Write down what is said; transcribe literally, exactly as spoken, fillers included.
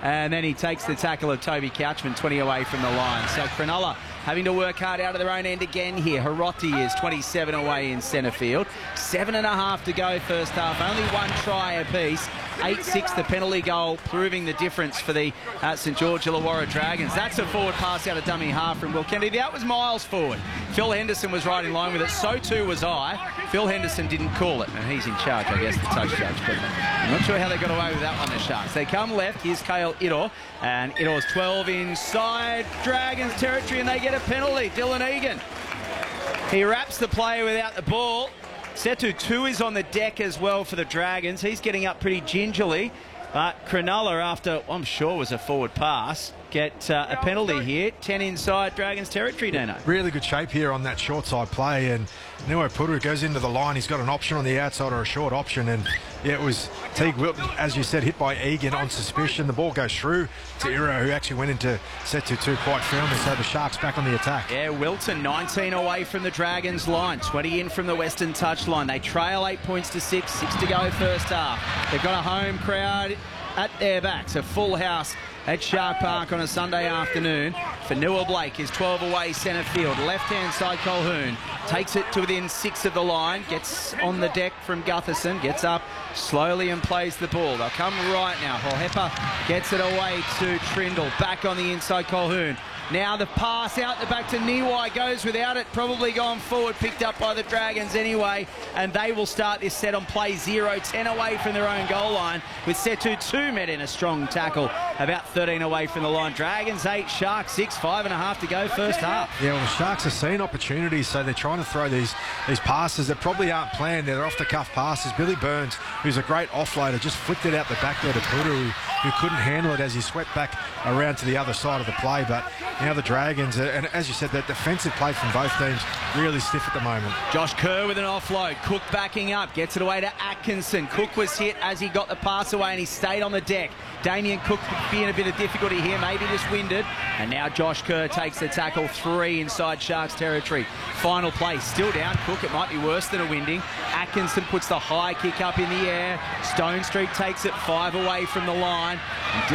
And then he takes the tackle of Toby Couchman, twenty away from the line. So Cronulla having to work hard out of their own end again here. Hiroti is twenty-seven away in centre field. Seven and a half to go first half. Only one try apiece. eight six the penalty goal, proving the difference for the uh, St George Illawarra Dragons. That's a forward pass out of dummy half from Will Kennedy. That was miles forward. Phil Henderson was right in line with it. So too was I. Phil Henderson didn't call it, and he's in charge, I guess, the touch judge. But I'm not sure how they got away with that one, the Sharks. They come left. Here's Kale Ito, and Ito's twelve inside Dragons territory, and they get a penalty. Dylan Egan. He wraps the player without the ball. Setu two is on the deck as well for the Dragons. He's getting up pretty gingerly. But Cronulla, after what I'm sure was a forward pass, get uh, a penalty here. ten inside Dragons territory, Dino. Really good shape here on that short side play. And Niwo Puru goes into the line. He's got an option on the outside or a short option. And yeah, it was Teague Wilton, as you said, hit by Egan on suspicion. The ball goes through to Iro, who actually went into set to two quite firmly. So the Sharks back on the attack. Yeah, Wilton, nineteen away from the Dragons line, twenty in from the Western touch line. They trail eight points to six, six to go first half. They've got a home crowd at their backs, a full house at Shark Park on a Sunday afternoon. Fanua Blake is twelve away centre field. Left-hand side Colquhoun takes it to within six of the line, gets on the deck from Gutherson, gets up slowly and plays the ball. They'll come right now. Hohepa gets it away to Trindle. Back on the inside Colquhoun. Now the pass out the back to Niwai, goes without it, probably gone forward, picked up by the Dragons anyway, and they will start this set on play zero, ten away from their own goal line, with Setu two met in a strong tackle, about thirteen away from the line. Dragons eight, Sharks six, five and a half to go first half. Yeah, well, the Sharks are seeing opportunities, so they're trying to throw these these passes that probably aren't planned. They're off-the-cuff passes. Billy Burns, who's a great offloader, just flicked it out the back there to Puru, who couldn't handle it as he swept back around to the other side of the play. But now the Dragons, and as you said, that defensive play from both teams really stiff at the moment. Josh Kerr with an offload. Cook backing up, gets it away to Atkinson. Cook was hit as he got the pass away and he stayed on the deck. Damien Cook could be in a bit of difficulty here, maybe just winded. And now Josh Kerr takes the tackle, three inside Sharks territory. Final play, still down. Cook, it might be worse than a winding. Atkinson puts the high kick up in the air. Stone Street takes it five away from the line. And